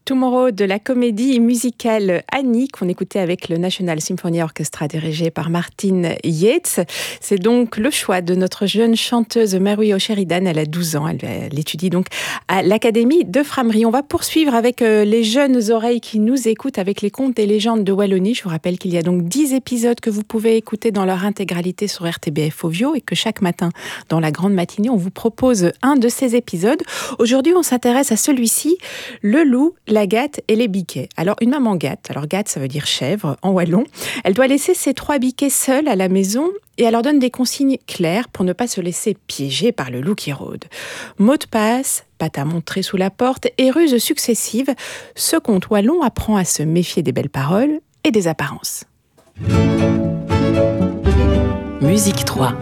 Tomorrow de la comédie musicale Annie qu'on écoutait avec le National Symphony Orchestra dirigé par Martin Yates. C'est donc le choix de notre jeune chanteuse Mary O'Sheridan. Elle a 12 ans, elle étudie donc à l'Académie de Frameries. On va poursuivre avec les jeunes oreilles qui nous écoutent avec les contes et légendes de Wallonie. Je vous rappelle qu'il y a donc 10 épisodes que vous pouvez écouter dans leur intégralité sur RTBF Ovio et que chaque matin dans la grande matinée on vous propose un de ces épisodes. Aujourd'hui on s'intéresse à celui-ci, le loup, la gatte et les biquets. Alors une maman gatte, alors gatte ça veut dire chèvre en wallon, elle doit laisser ses 3 biquets seuls à la maison et elle leur donne des consignes claires pour ne pas se laisser piéger par le loup qui rôde. Mot de passe, pâte à montrer sous la porte et ruses successives, ce conte wallon apprend à se méfier des belles paroles et des apparences. Musique 3.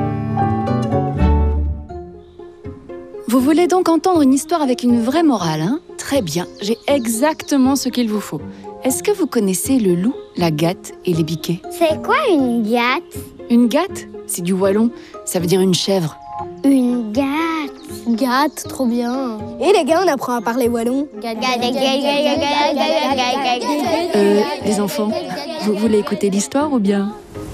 Vous voulez donc entendre une histoire avec une vraie morale, hein ? Très bien, j'ai exactement ce qu'il vous faut. Est-ce que vous connaissez le loup, la gatte et les biquets ? C'est quoi une gatte ? Une gatte, c'est du wallon, ça veut dire une chèvre. Une gatte. Gatte, trop bien. Et les gars, on apprend à parler wallon. Les enfants, vous voulez écouter l'histoire ou bien ?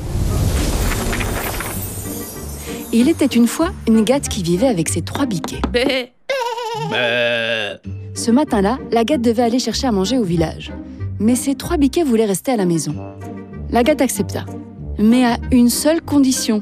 Il était une fois une gatte qui vivait avec ses 3 biquets. Ce matin-là, la gatte devait aller chercher à manger au village. Mais ses 3 biquets voulaient rester à la maison. La gatte accepta, mais à une seule condition.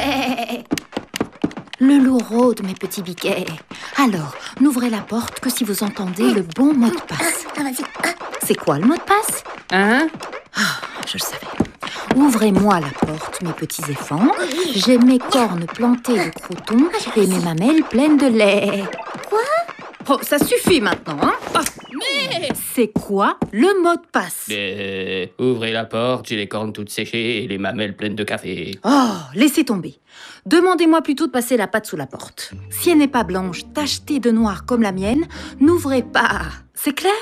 Le loup rôde, mes petits biquets. Alors, n'ouvrez la porte que si vous entendez le bon mot de passe. C'est quoi le mot de passe ? Hein ? Je le savais. Ouvrez-moi la porte, mes petits éléphants. J'ai mes cornes plantées de croûtons et mes mamelles pleines de lait. Quoi ? Oh, ça suffit maintenant, hein ? Mais C'est quoi le mot de passe ? ouvrez la porte, j'ai les cornes toutes séchées et les mamelles pleines de café. Oh, laissez tomber. Demandez-moi plutôt de passer la patte sous la porte. Si elle n'est pas blanche, tachetée de noir comme la mienne, n'ouvrez pas. C'est clair ?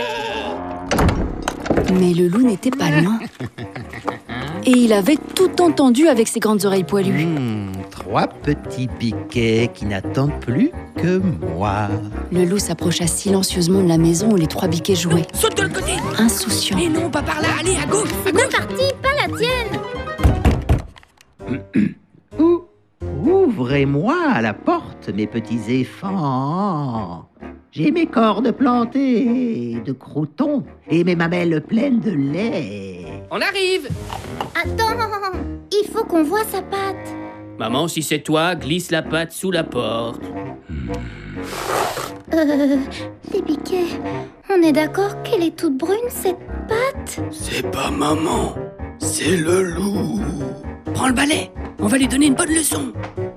Mais le loup n'était pas loin. Et il avait tout entendu avec ses grandes oreilles poilues. 3 petits biquets qui n'attendent plus que moi. Le loup s'approcha silencieusement de la maison où les 3 biquets jouaient. Saute de l'autre côté. Insouciant. Et non, pas par là, allez, à gauche. C'est ma partie, pas la tienne. Ouvrez-moi la porte, mes petits éléphants. J'ai mes cornes plantées de croûtons et mes mamelles pleines de lait. On arrive. Attends, il faut qu'on voie sa patte. Maman, si c'est toi, glisse la patte sous la porte. Les biquets, on est d'accord qu'elle est toute brune, cette patte ? C'est pas maman, c'est le loup. Prends le balai, on va lui donner une bonne leçon.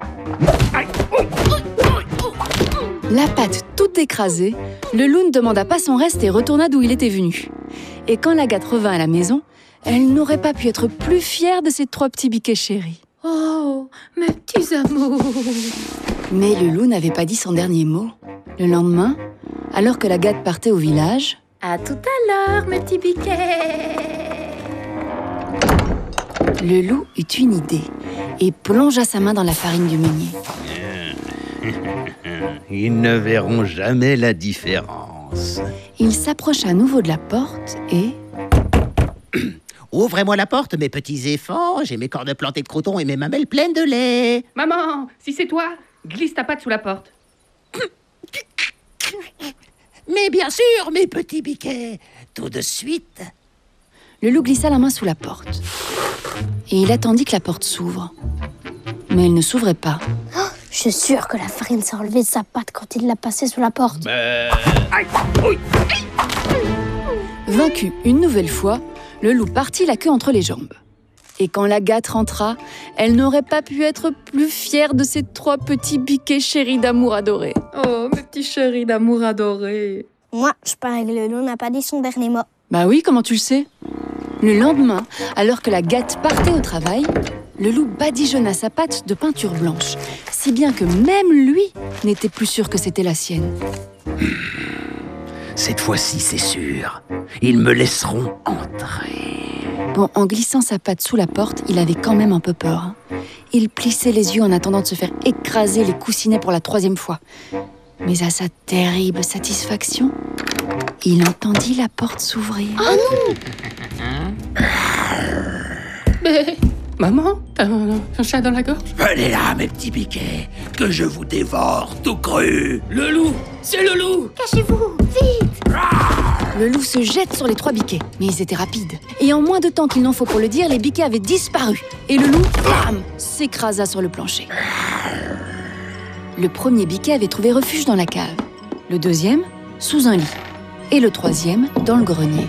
La patte toute écrasée, le loup ne demanda pas son reste et retourna d'où il était venu. Et quand la gatte revint à la maison, elle n'aurait pas pu être plus fière de ses 3 petits biquets chéris. Oh, mes petits amours. Mais le loup n'avait pas dit son dernier mot. Le lendemain, alors que la gatte partait au village... À tout à l'heure, mes petits biquets. Le loup eut une idée et plongea sa main dans la farine du meunier. Ils ne verront jamais la différence. Il s'approcha à nouveau de la porte et... Ouvrez-moi la porte, mes petits éléphants. J'ai mes cornes plantées de croûtons et mes mamelles pleines de lait. Maman, si c'est toi, glisse ta patte sous la porte. Mais bien sûr, mes petits biquets. Tout de suite. Le loup glissa la main sous la porte. Et il attendit que la porte s'ouvre. Mais elle ne s'ouvrait pas. Je suis sûre que la farine s'est enlevée de sa patte quand il l'a passée sous la porte. Vaincu une nouvelle fois, le loup partit la queue entre les jambes. Et quand la gatte rentra, elle n'aurait pas pu être plus fière de ses 3 petits biquets chéris d'amour adoré. Oh, mes petits chéris d'amour adorés. Moi, je parie que le loup n'a pas dit son dernier mot. Bah oui, comment tu le sais ? Le lendemain, alors que la gatte partait au travail, le loup badigeonna sa patte de peinture blanche, si bien que même lui n'était plus sûr que c'était la sienne. Cette fois-ci, c'est sûr. Ils me laisseront entrer. Bon, en glissant sa patte sous la porte, il avait quand même un peu peur. Il plissait les yeux en attendant de se faire écraser les coussinets pour la 3e fois. Mais à sa terrible satisfaction, il entendit la porte s'ouvrir. Maman, t'as un chat dans la gorge? Venez là, mes petits biquets, que je vous dévore tout cru. Le loup! C'est le loup! Cachez-vous, vite! Le loup se jette sur les 3 biquets, mais ils étaient rapides. Et en moins de temps qu'il n'en faut pour le dire, les biquets avaient disparu. Et le loup, bam, s'écrasa sur le plancher. Le premier biquet avait trouvé refuge dans la cave. Le deuxième, sous un lit. Et le troisième, dans le grenier.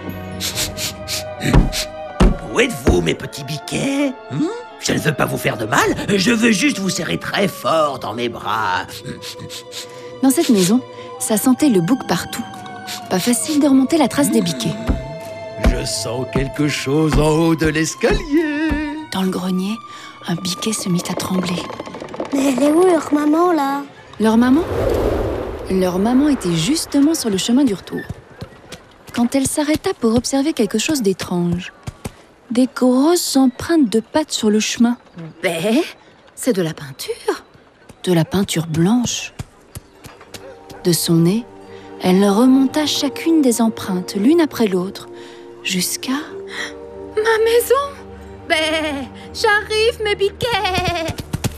Où êtes-vous, mes petits biquets? Je ne veux pas vous faire de mal, je veux juste vous serrer très fort dans mes bras. Dans cette maison, ça sentait le bouc partout. Pas facile de remonter la trace des biquets. Je sens quelque chose en haut de l'escalier. Dans le grenier, un biquet se mit à trembler. Mais elle est où leur maman là? Leur maman? Leur maman était justement sur le chemin du retour. Quand elle s'arrêta pour observer quelque chose d'étrange. Des grosses empreintes de pattes sur le chemin. Ben, c'est de la peinture. De la peinture blanche. De son nez, elle remonta chacune des empreintes, l'une après l'autre, jusqu'à... Ma maison. Ben, j'arrive, mes biquets.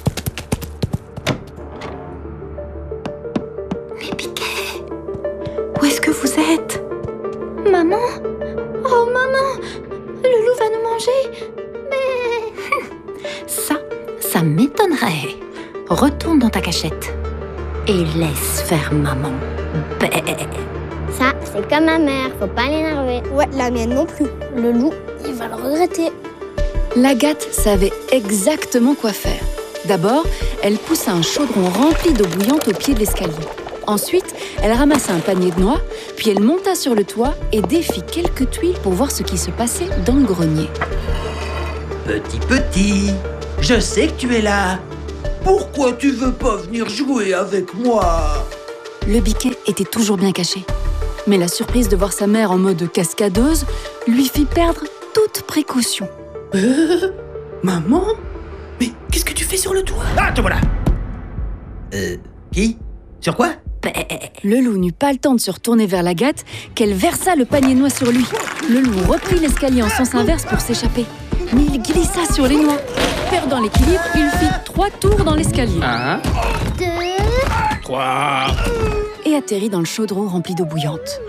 Mes biquets. Où est-ce que vous êtes? Maman? Oh maman! Le loup va nous manger! Mais... Ça m'étonnerait. Retourne dans ta cachette et laisse faire maman. Ben. Ça, c'est comme ma mère, faut pas l'énerver. Ouais, la mienne non plus. Le loup, il va le regretter. L'Agathe savait exactement quoi faire. D'abord, elle poussa un chaudron rempli d'eau bouillante au pied de l'escalier. Ensuite, elle ramassa un panier de noix, puis elle monta sur le toit et défit quelques tuiles pour voir ce qui se passait dans le grenier. Petit, je sais que tu es là. Pourquoi tu veux pas venir jouer avec moi? Le biquet était toujours bien caché. Mais la surprise de voir sa mère en mode cascadeuse lui fit perdre toute précaution. Maman? Mais qu'est-ce que tu fais sur le toit? Ah, te voilà. Qui? Sur quoi? Le loup n'eut pas le temps de se retourner vers l'Agathe qu'elle versa le panier de noix sur lui. Le loup reprit l'escalier en sens inverse pour s'échapper. Mais il glissa sur les noix. Perdant l'équilibre, il fit 3 tours dans l'escalier. 1, 2... 3... Et atterrit dans le chaudron rempli d'eau bouillante.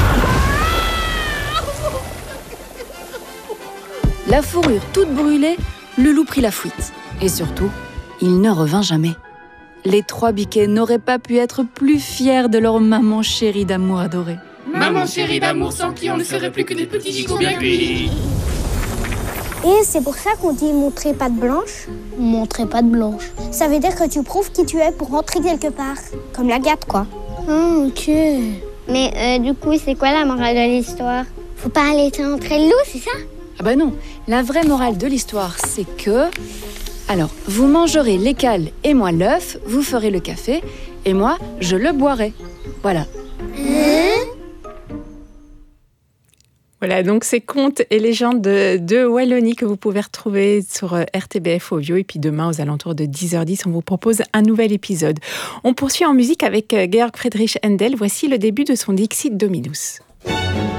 La fourrure toute brûlée, le loup prit la fuite. Et surtout, il ne revint jamais. Les 3 biquets n'auraient pas pu être plus fiers de leur maman chérie d'amour adorée. Maman chérie d'amour sans qui on ne serait plus que des petits gigots bien cuits. Et c'est pour ça qu'on dit montrer patte blanche. Montrer pas de blanche. Ça veut dire que tu prouves qui tu es pour rentrer quelque part. Comme l'Agathe, quoi. Ah, ok. Mais du coup, c'est quoi la morale de l'histoire? Faut pas aller entrer le loup, c'est ça? Ah bah non, la vraie morale de l'histoire, c'est que... Alors, vous mangerez l'écale et moi l'œuf, vous ferez le café, et moi, je le boirai. Voilà. Voilà, donc ces contes et légendes de Wallonie que vous pouvez retrouver sur RTBF Audio. Et puis demain, aux alentours de 10h10, on vous propose un nouvel épisode. On poursuit en musique avec Georg Friedrich Händel. Voici le début de son Dixit Dominus.